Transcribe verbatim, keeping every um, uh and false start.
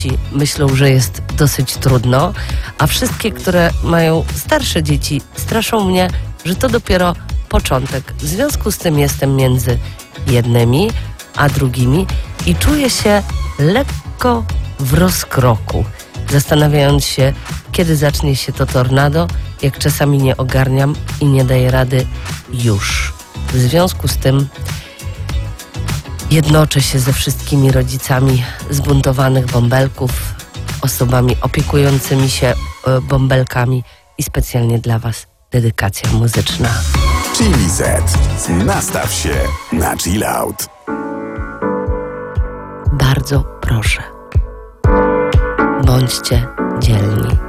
myślą, że jest dosyć trudno, a wszystkie, które mają starsze dzieci, straszą mnie, że to dopiero początek. W związku z tym jestem między jednymi a drugimi i czuję się lekko w rozkroku, zastanawiając się, kiedy zacznie się to tornado, jak czasami nie ogarniam i nie daję rady już. W związku z tym jednoczę się ze wszystkimi rodzicami zbuntowanych bąbelków, osobami opiekującymi się e, bąbelkami i specjalnie dla Was dedykacja muzyczna. Chili Set. Nastaw się na chill out. Bardzo proszę, bądźcie dzielni.